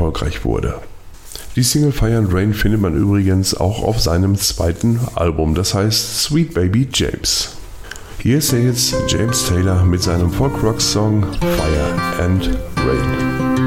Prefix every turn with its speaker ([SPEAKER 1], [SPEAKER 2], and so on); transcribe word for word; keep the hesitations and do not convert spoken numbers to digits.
[SPEAKER 1] erfolgreich wurde. Die Single Fire and Rain findet man übrigens auch auf seinem zweiten Album, das heißt Sweet Baby James. Hier ist er jetzt, James Taylor, mit seinem Folk-Rock-Song Fire and Rain.